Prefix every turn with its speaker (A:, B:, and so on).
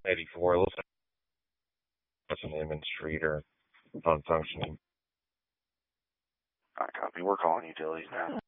A: 84. Listen, that's an Inman Street or non-functioning.
B: I copy. We're calling utilities now.